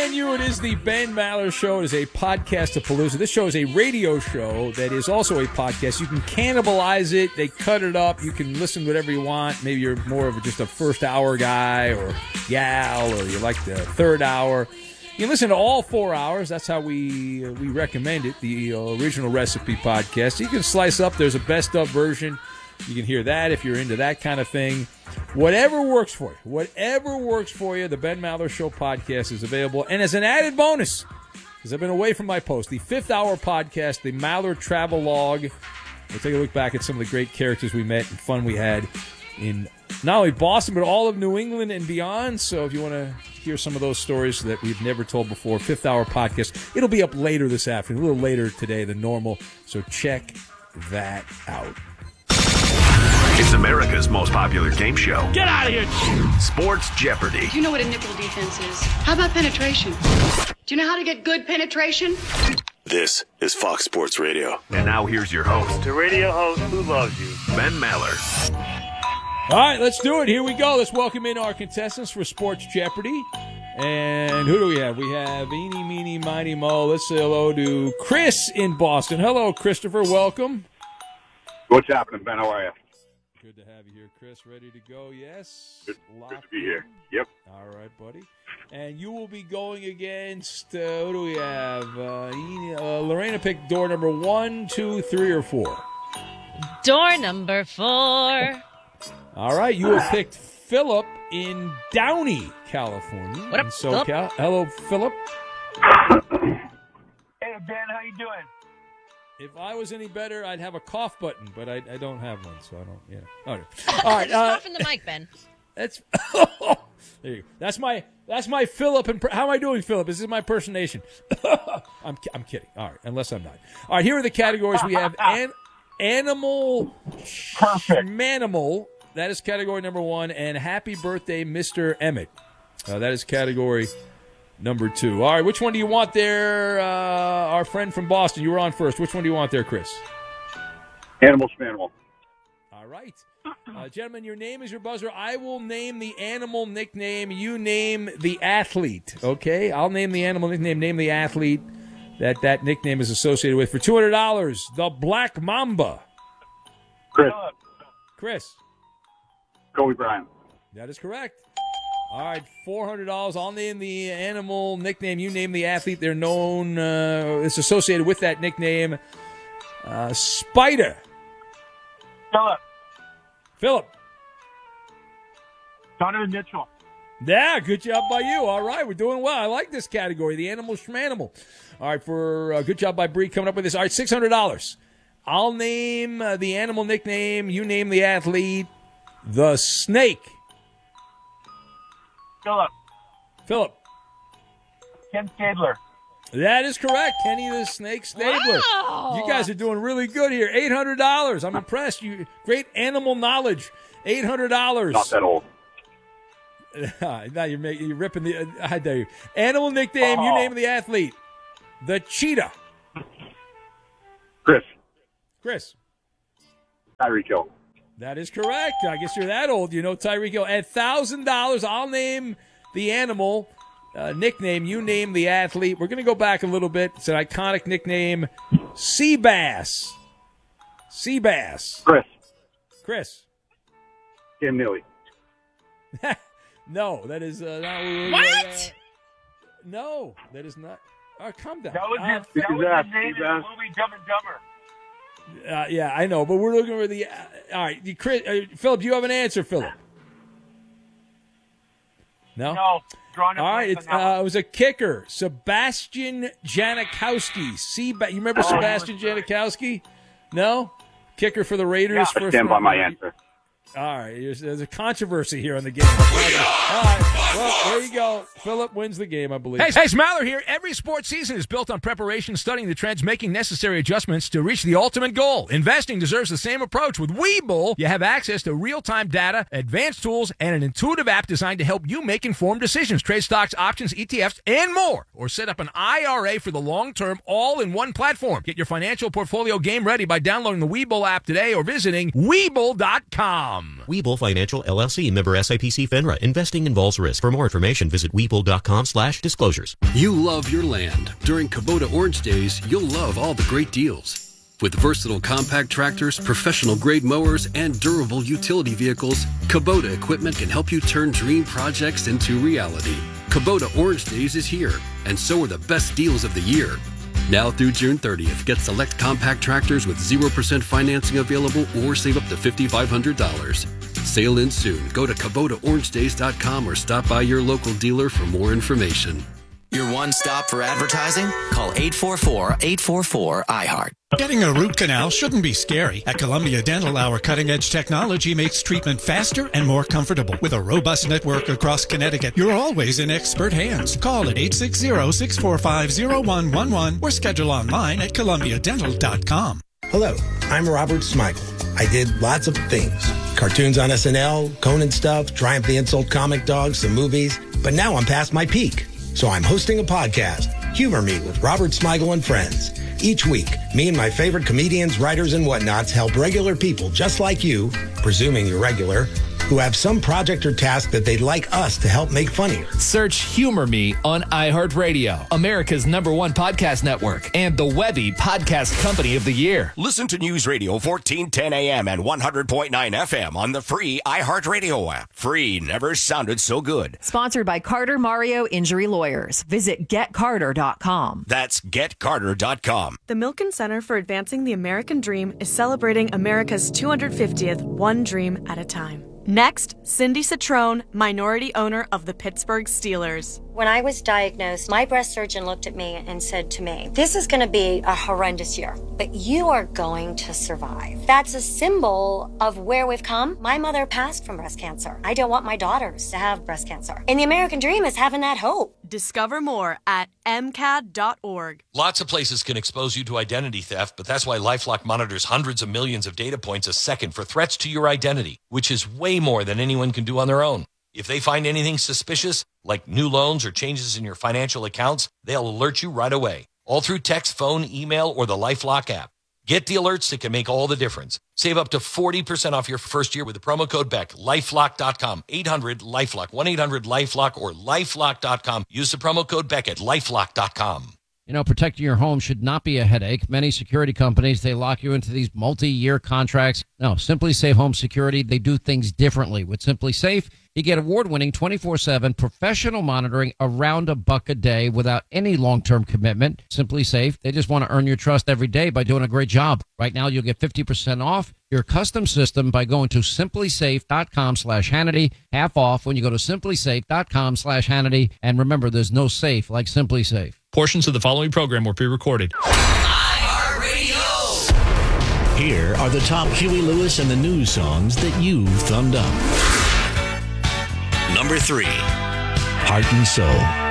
WFANU, it is the Ben Maller Show. It is a podcast of Palooza. This show is a radio show that is also a podcast. You can cannibalize it. They cut it up. You can listen to whatever you want. Maybe you're more of just a first hour guy or gal, or you like the third hour. You can listen to all 4 hours. That's how we recommend it, the original recipe podcast. You can slice up. There's a best of version. You can hear that if you're into that kind of thing. Whatever works for you. Whatever works for you, the Ben Maller Show podcast is available. And as an added bonus, because I've been away from my post, the 5th hour podcast, the Maller Travel Log. We'll take a look back at some of the great characters we met and fun we had in not only Boston, but all of New England and beyond. So if you want to hear some of those stories that we've never told before, 5th hour podcast. It'll be up later this afternoon, a little later today than normal. So check that out. It's America's most popular game show. Get out of here! Sports Jeopardy. Do you know what a nickel defense is? How about penetration? Do you know how to get good penetration? This is Fox Sports Radio. And now here's your host, The radio host who loves you, Ben Maller. All right, let's do it. Here we go. Let's welcome in our contestants for Sports Jeopardy. And who do we have? We have Eeny, Meeny, Miny, Mo. Let's say hello to Chris in Boston. Hello, Christopher. Welcome. What's happening, Ben? How are you? Good to have you here, Chris. Ready to go? Yes? Good to be here. Yep. All right, buddy. And you will be going against, who do we have? Lorena picked door number 1, 2, 3, or 4. Door number 4. All right, you have picked Philip in Downey, California. What up, in SoCal. Hello, Philip. Hey, Ben, how you doing? If I was any better, I'd have a cough button, but I don't have one, so I don't. Yeah. Oh, no. All right. Just cough in the mic, Ben. That's there you go. That's my Philip. How am I doing, Philip? This is my impersonation. I'm kidding. All right, unless I'm not. All right. Here are the categories we have: animal, manimal. That is category number 1, and happy birthday, Mr. Emmett. That is category number 2. All right, which one do you want there? Our friend from Boston, you were on first. Which one do you want there, Chris? Animal Spaniel. All right. Gentlemen, your name is your buzzer. I will name the animal nickname. You name the athlete, okay? I'll name the animal nickname, name the athlete that nickname is associated with. For $200, the Black Mamba. Chris. Kobe Bryant. That is correct. All right, $400. I'll name the animal nickname. You name the athlete. They're known, it's associated with that nickname. Spider. Philip. Donovan Mitchell. Yeah, good job by you. All right, we're doing well. I like this category, the animal schmanimal. All right, for good job by Bree coming up with this. All right, $600. I'll name the animal nickname. You name the athlete. The Snake. Philip. Ken Stabler. That is correct. Kenny the Snake Stabler. Wow. You guys are doing really good here. $800. I'm impressed. You great animal knowledge. $800. Not that old. Now you're ripping the. I dare you. Animal nickname. You name the athlete. The Cheetah. Chris. Tyreek Hill. That is correct. I guess you're that old. You know Tyreek Hill. At $1,000, I'll name the animal nickname. You name the athlete. We're going to go back a little bit. It's an iconic nickname. Sea Bass. Chris. Cam Neely. No, that is not. What? No, that is not. All right, calm down. That was his name in the movie Dumb and Dumber. Yeah, I know, but we're looking for the. All right, Philip, do you have an answer, Philip? No. No. All right, it was a kicker, Sebastian Janikowski. You remember Sebastian Janikowski? No, kicker for the Raiders. I stand by my answer. All right, there's a controversy here on the game. All right, well, there you go. Philip wins the game, I believe. Hey, it's Maller here. Every sports season is built on preparation, studying the trends, making necessary adjustments to reach the ultimate goal. Investing deserves the same approach. With Webull, you have access to real-time data, advanced tools, and an intuitive app designed to help you make informed decisions. Trade stocks, options, ETFs, and more. Or set up an IRA for the long term, all in one platform. Get your financial portfolio game ready by downloading the Webull app today or visiting Webull.com. Webull Financial LLC, member SIPC FINRA. Investing involves risk. For more information, visit webull.com/disclosures. You love your land. During Kubota Orange Days, you'll love all the great deals. With versatile compact tractors, professional-grade mowers, and durable utility vehicles, Kubota equipment can help you turn dream projects into reality. Kubota Orange Days is here, and so are the best deals of the year. Now through June 30th, get select compact tractors with 0% financing available or save up to $5,500. Sale ends soon. Go to KubotaOrangeDays.com or stop by your local dealer for more information. Your one stop for advertising? Call 844-844-IHEART. Getting a root canal shouldn't be scary. At Columbia Dental, our cutting-edge technology makes treatment faster and more comfortable. With a robust network across Connecticut, you're always in expert hands. Call at 860-645-0111 or schedule online at columbiadental.com. Hello, I'm Robert Smigel. I did lots of things. Cartoons on SNL, Conan stuff, Triumph the Insult Comic Dog, some movies. But now I'm past my peak. So I'm hosting a podcast, Humor Me with Robert Smigel and Friends. Each week, me and my favorite comedians, writers, and whatnots help regular people just like you, presuming you're regular, who have some project or task that they'd like us to help make funnier. Search Humor Me on iHeartRadio, America's #1 podcast network, and the Webby Podcast Company of the Year. Listen to News Radio 1410 AM and 100.9 FM on the free iHeartRadio app. Free never sounded so good. Sponsored by Carter Mario Injury Lawyers. Visit GetCarter.com. That's GetCarter.com. The Milken Center for Advancing the American Dream is celebrating America's 250th One Dream at a Time. Next, Cindy Citrone, minority owner of the Pittsburgh Steelers. When I was diagnosed, my breast surgeon looked at me and said to me, "This is going to be a horrendous year, but you are going to survive." That's a symbol of where we've come. My mother passed from breast cancer. I don't want my daughters to have breast cancer. And the American dream is having that hope. Discover more at MCAD.org. Lots of places can expose you to identity theft, but that's why LifeLock monitors hundreds of millions of data points a second for threats to your identity, which is way more than anyone can do on their own. If they find anything suspicious, like new loans or changes in your financial accounts, they'll alert you right away, all through text, phone, email, or the LifeLock app. Get the alerts that can make all the difference. Save up to 40% off your first year with the promo code BECK. LifeLock.com. 800-LifeLock. 1-800-LifeLock or LifeLock.com. Use the promo code BECK at LifeLock.com. You know, protecting your home should not be a headache. Many security companies, they lock you into these multi-year contracts. No, Simply Safe Home Security, they do things differently. With Simply Safe, you get award-winning 24/7 professional monitoring around $1 a day without any long-term commitment. Simply Safe, they just want to earn your trust every day by doing a great job. Right now, you'll get 50% off your custom system by going to simplysafe.com/Hannity. Half off when you go to simplysafe.com/Hannity. And remember, there's no safe like Simply Safe. Portions of the following program were pre-recorded. Here are the top Huey Lewis and the News songs that you've thumbed up. Number 3. Heart and Soul.